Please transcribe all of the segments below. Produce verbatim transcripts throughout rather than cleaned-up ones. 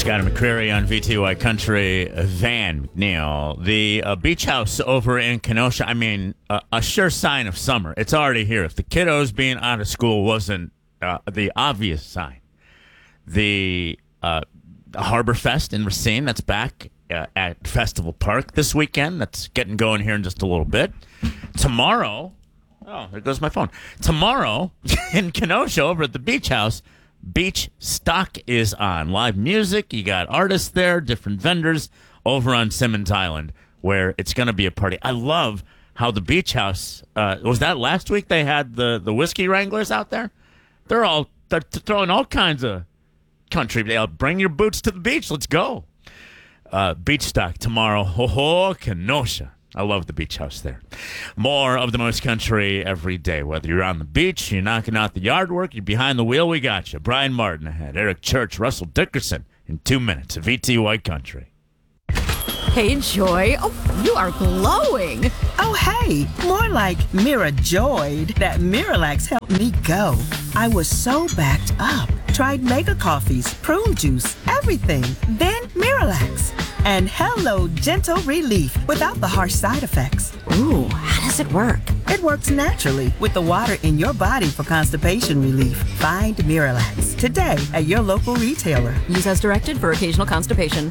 Scott McCreary on V T Y Country. Van McNeil. The uh, beach house over in Kenosha, I mean, uh, a sure sign of summer. It's already here. If the kiddos being out of school wasn't uh, the obvious sign. The, uh, the Harbor Fest in Racine, that's back uh, at Festival Park this weekend. That's getting going here in just a little bit. Tomorrow, oh, there goes my phone. Tomorrow in Kenosha over at the beach house, Beach Stock is on. Live music. You got artists there, different vendors over on Simmons Island, where it's going to be a party. I love how the beach house, uh, was that last week they had the, the whiskey wranglers out there? They're all they're throwing all kinds of country. They'll bring your boots to the beach. Let's go. Uh, beach Stock tomorrow. Oh, Kenosha. I love the beach house there. More of the most country every day. Whether you're on the beach, you're knocking out the yard work, you're behind the wheel, we got you. Brian Martin ahead. Eric Church, Russell Dickerson in two minutes. V T Y Country. Hey, Joy. Oh, you are glowing. Oh, hey. More like Mira joyed that Miralax helped me go. I was so backed up. Tried mega coffees, prune juice, everything. Then Miralax. And hello, gentle relief without the harsh side effects. Ooh, how does it work? It works naturally with the water in your body for constipation relief. Find Miralax today at your local retailer. Use as directed for occasional constipation.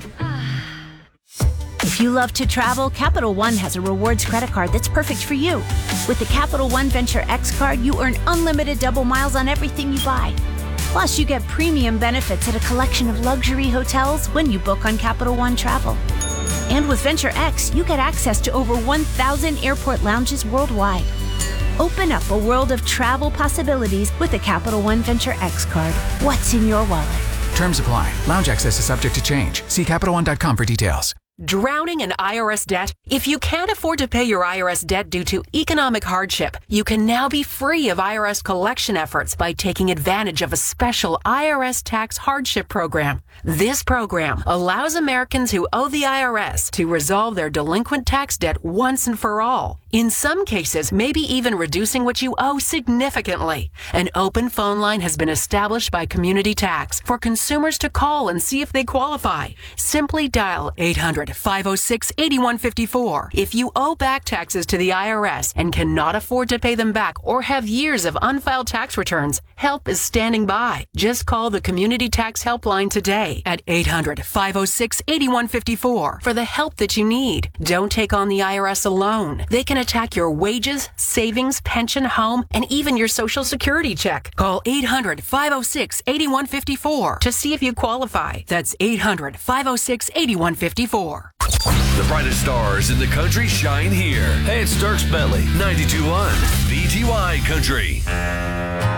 If you love to travel, Capital One has a rewards credit card that's perfect for you. With the Capital One Venture X card, you earn unlimited double miles on everything you buy. Plus, you get premium benefits at a collection of luxury hotels when you book on Capital One Travel. And with Venture X, you get access to over one thousand airport lounges worldwide. Open up a world of travel possibilities with the Capital One Venture X card. What's in your wallet? Terms apply. Lounge access is subject to change. See Capital One dot com for details. Drowning in I R S debt? If you can't afford to pay your I R S debt due to economic hardship, you can now be free of I R S collection efforts by taking advantage of a special I R S tax hardship program. This program allows Americans who owe the I R S to resolve their delinquent tax debt once and for all. In some cases, maybe even reducing what you owe significantly. An open phone line has been established by Community Tax for consumers to call and see if they qualify. Simply dial eight hundred, five oh six, eight one five four. If you owe back taxes to the I R S and cannot afford to pay them back or have years of unfiled tax returns, help is standing by. Just call the Community Tax Helpline today at eight hundred, five oh six, eight one five four for the help that you need. Don't take on the I R S alone. They can attack your wages, savings, pension, home, and even your Social Security check. Call eight hundred, five oh six, eight one five four to see if you qualify. That's eight hundred, five oh six, eight one five four. The brightest stars in the country shine here. Hey, it's Dirks Bentley, ninety-two point one V T Y Country.